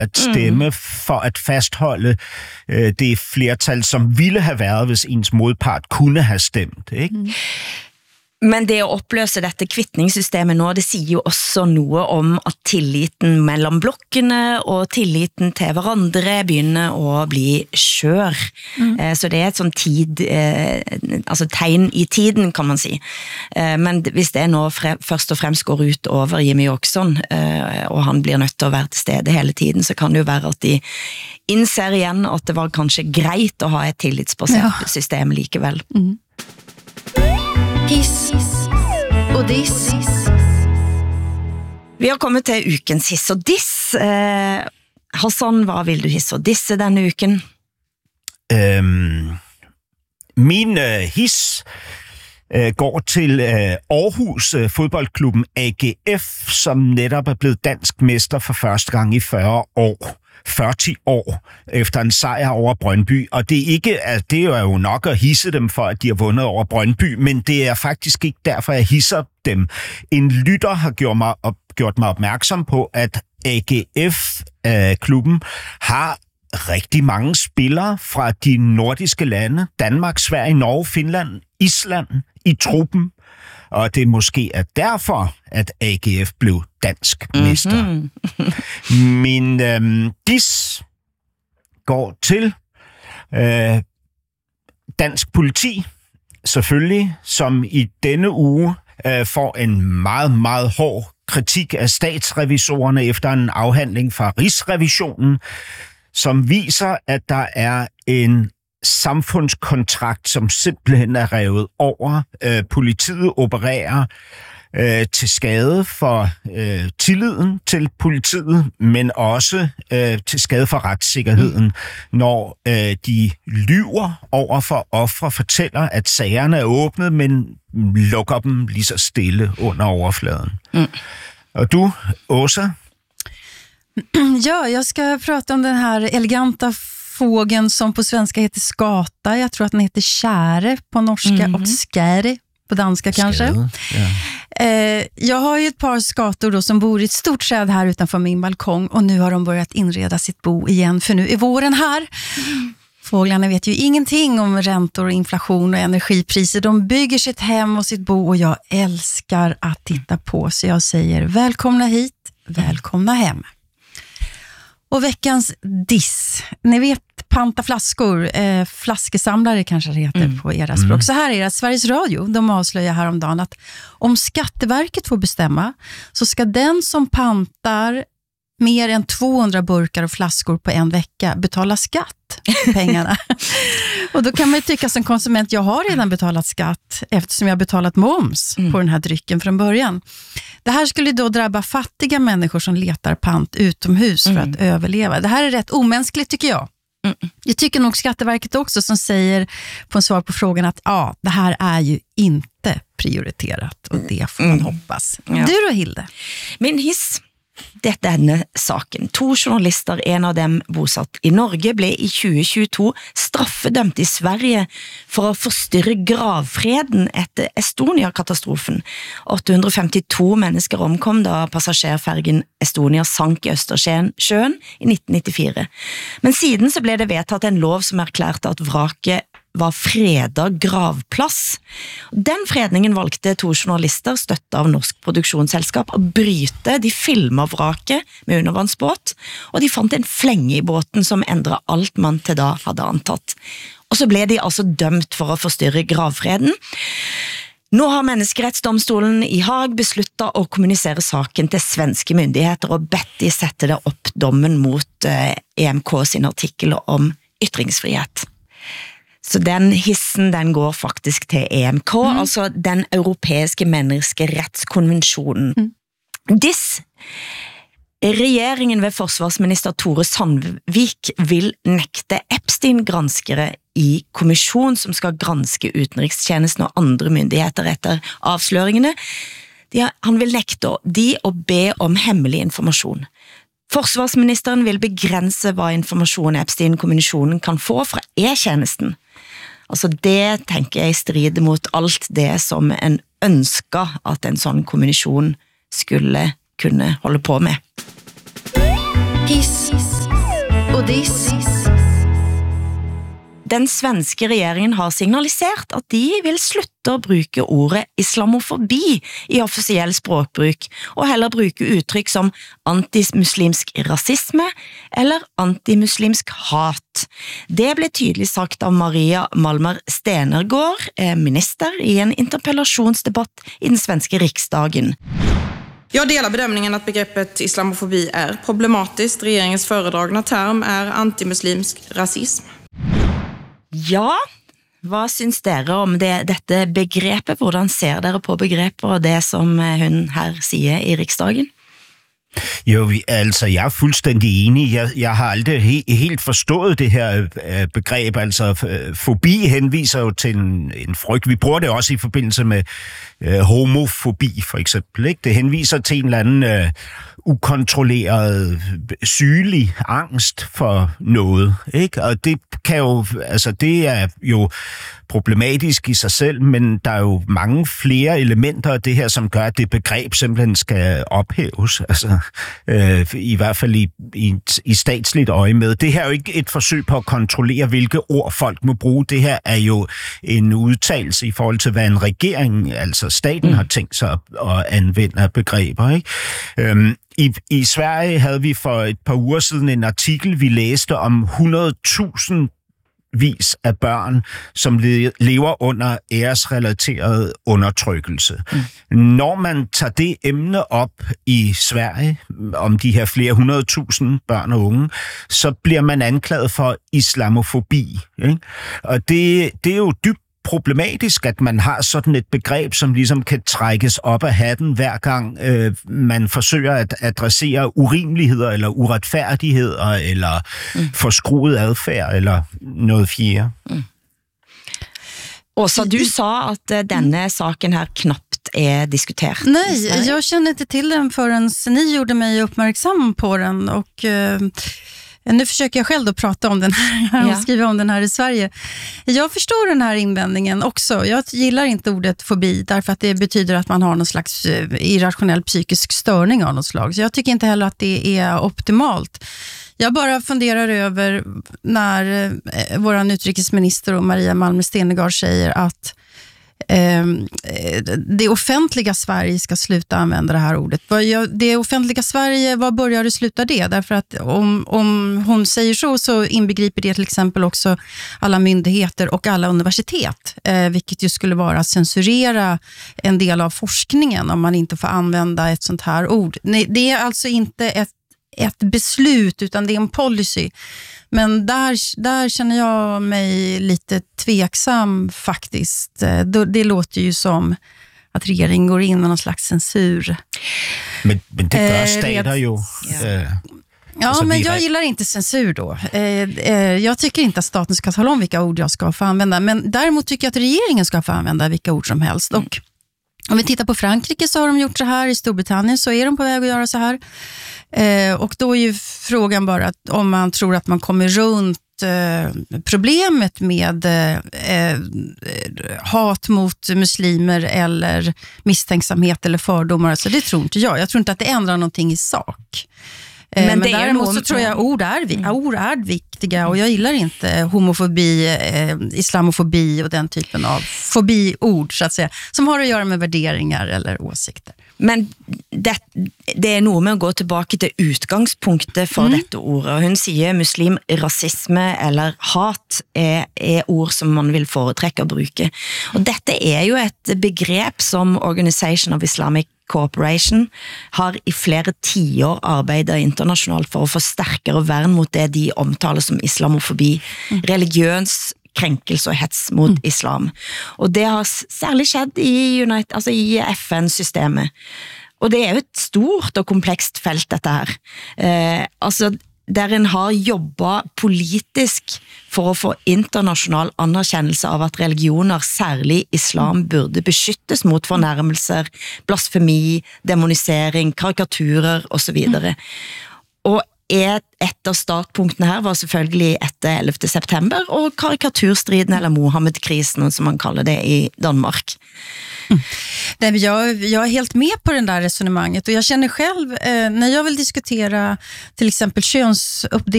at stemme for at fastholde det flertal, som ville have været, hvis ens modpart kunne have stemt, ikke? Men det å oppløse dette kvittningssystemet nå, det sier jo også noe om at tilliten mellom blokkene og tilliten til hverandre begynner å bli skjør. Så det er et sånn tegn i tiden, kan man si. Men hvis det nå først og fremst går ut over Jimmy Åkesson, og han blir nødt til å være til stede hele tiden, så kan det jo være at de innser igjen at det var kanskje greit å ha et tillitsbasert system likevel. Hiss og diss. Vi har kommet til ukens hiss og diss. Hassan, hva vil du hisse og disse denne uken? Min hiss går til Aarhus fodboldklubben AGF, som netop er blevet dansk mester for første gang i 40 år efter en sejr over Brøndby, og det er jo nok at hisse dem for, at de har vundet over Brøndby, men det er faktisk ikke derfor, jeg hisser dem. En lytter har gjort mig opmærksom på, at AGF-klubben har rigtig mange spillere fra de nordiske lande, Danmark, Sverige, Norge, Finland, Island, i truppen, og det måske er derfor, at AGF blev dansk mester. Min diss går til dansk politi, selvfølgelig, som i denne uge får en meget, meget hård kritik af statsrevisorerne efter en afhandling fra Rigsrevisionen, som viser, at der er en samfundskontrakt, som simpelthen er revet over. Politiet opererer til skade for tilliden til politiet, men også til skade for retssikkerheden, når de lyver over for ofre, fortæller, at sagerne er åbnet, men lukker dem lige så stille under overfladen. Og du, Åsa? Ja, jag ska prata om den här eleganta fågeln som på svenska heter skata. Jag tror att den heter käre på norska och skære på danska kanske. Jag har ju ett par skator då som bor i ett stort träd här utanför min balkong, och nu har de börjat inreda sitt bo igen, för nu är våren här. Fåglarna vet ju ingenting om räntor och inflation och energipriser. De bygger sitt hem och sitt bo, och jag älskar att titta på, så jag säger välkomna hit, välkomna hem. Och veckans diss. Ni vet panta flaskor, flaskesamlare kanske det heter på era språk. Så här är det att Sveriges Radio, de avslöjar häromdagen att om Skatteverket får bestämma, så ska den som pantar mer än 200 burkar och flaskor på en vecka betala skatt på pengarna. Och då kan man ju tycka som konsument, jag har redan betalat skatt eftersom jag har betalat moms på den här drycken från början. Det här skulle då drabba fattiga människor som letar pant utomhus för att överleva. Det här är rätt omänskligt, tycker jag. Jag tycker nog Skatteverket också, som säger på en svar på frågan att ja, det här är ju inte prioriterat, och det får man hoppas. Ja. Du då, Hilde? Min hiss, dette er denne saken. 2 journalister, en av dem bosatt i Norge, ble i 2022 straffedømt i Sverige for å forstyrre gravfreden etter Estonia-katastrofen. 852 mennesker omkom da passasjerfergen Estonia sank i Østersjøen i 1994. Men siden så ble det vedtatt en lov som erklærte at vraket var fredet gravplass. Den fredningen valgte 2 journalister, støttet av Norsk Produksjonsselskap, å bryte. De filmet vraket med undervannsbåt, og de fant en flenge i båten som endret alt man til da hadde antatt. Og så ble de altså dømt for å forstyrre gravfreden. Nå har Menneskerettsdomstolen i Haag besluttet å kommunisere saken til svenske myndigheter, og bedt de sette det opp dommen mot EMK sin artikkel om ytringsfrihet. Så den hissen, den går faktisk til EMK, altså den europeiske menneskerettskonvensjonen. Diss. Regjeringen ved forsvarsminister Tore Sandvik vil nekte Epstein-granskere i kommisjon som skal granske utenrikstjenesten og andre myndigheter etter avsløringene. Han vil nekte de å be om hemmelig informasjon. Forsvarsministeren vil begrense hva informasjon Epstein-kommisjonen kan få fra E-tjenesten. Altså det tenker jeg strider mot alt det som en ønsker at en sånn kommisjon skulle kunne holde på med. Hiss diss. Den svenske regeringen har signalisert at de vil slutte å bruke ordet islamofobi i offisiell språkbruk, og heller bruke uttrykk som antimuslimsk rasisme eller antimuslimsk hat. Det ble tydelig sagt av Maria Malmer Stenergård, minister, i en interpellationsdebatt i den svenske riksdagen. Jag delar bedömningen att begreppet islamofobi är problematiskt. Regeringens föredragna term är antimuslimsk rasism. Ja, hvad synes dere om dette begrepet? Hvordan ser dere på begreppet og det som hun her siger i riksdagen? Jo, altså jeg er fuldstændig enig. Jeg har aldrig helt forstået det her begreb. Altså fobi henviser jo til en frygt. Vi bruger det også i forbindelse med homofobi for eksempel. Ikke? Det henviser til en eller anden ukontrolleret, sygelig angst for noget. Ikke? Og det kan jo, altså det er jo problematisk i sig selv, men der er jo mange flere elementer af det her, som gør, at det begreb simpelthen skal ophæves. Altså, i hvert fald i statsligt øje med. Det her er jo ikke et forsøg på at kontrollere, hvilke ord folk må bruge. Det her er jo en udtalelse i forhold til, hvad en regering, altså staten, har tænkt sig at anvende af begreber. Ikke? I Sverige havde vi for et par uger siden en artikel, vi læste om 100.000 vis af børn, som lever under æresrelateret undertrykkelse. Når man tager det emne op i Sverige, om de her flere 100.000 børn og unge, så bliver man anklaget for islamofobi. Ikke? Og det er jo dybt problematisk, at man har sådan et begreb, som ligesom kan trækkes op af hatten, hver gang man forsøger at adressere urimeligheder, eller uretfærdigheder, eller forskruet adfærd, eller noget fjerde. Åsa, du sa at denne saken her knappt är diskuterat. Nej, jag kände inte till den förrän ni gjorde mig uppmärksam på den, och nu försöker jag själv då prata om den här och skriva om den här i Sverige. Jag förstår den här invändningen också. Jag gillar inte ordet fobi därför att det betyder att man har någon slags irrationell psykisk störning av något slag. Så jag tycker inte heller att det är optimalt. Jag bara funderar över när vår utrikesminister och Maria Malmer Stenergård säger att det offentliga Sverige ska sluta använda det här ordet. Det offentliga Sverige, vad börjar det sluta det? Därför att om hon säger så inbegriper det till exempel också alla myndigheter och alla universitet, vilket ju skulle vara att censurera en del av forskningen om man inte får använda ett sånt här ord. Nej, det är alltså inte ett beslut, utan det är en policy. Men där känner jag mig lite tveksam faktiskt. Det låter ju som att regeringen går in med någon slags censur. Men det gör stater ju. Ja, men jag gillar inte censur då. Jag tycker inte att staten ska tala om vilka ord jag ska få använda. Men däremot tycker jag att regeringen ska få använda vilka ord som helst. Och om vi tittar på Frankrike så har de gjort så här. I Storbritannien så är de på väg att göra så här. Och då är ju frågan bara att om man tror att man kommer runt problemet med hat mot muslimer eller misstänksamhet eller fördomar. Så det tror inte jag. Jag tror inte att det ändrar någonting i sak. Men däremot så tror jag ord är viktiga, och jag gillar inte homofobi, islamofobi och den typen av fobiord så att säga, som har att göra med värderingar eller åsikter. Men det är nog med att gå tillbaka till utgangspunktet för detta ord. Hon säger muslimrasisme eller hat är ord som man vill företräcka och bruka. Och detta är ju ett begrepp som Organization of Islamic Cooperation har i flera 10 år arbetat internationellt för att få starkare värn mot det de omtaler som islamofobi, religiös kränkelse och hets mot islam. Och det har särskilt skett i FN-systemet. Och det är ju ett stort och komplext fält detta här. Där en har jobbat politiskt för att få internationell anerkendelse av att religioner, särskilt islam, burde beskyttes mot fornærmelser, blasfemi, demonisering, karikaturer och så vidare. Och ett av startpunktene här var selvfølgelig efter 11. september och karikaturstriden eller Mohammed-krisen som man kallar det i Danmark. Nej, jag är helt med på den där resonemanget, och jag känner själv när jag vill diskutera till exempel könsuppdelning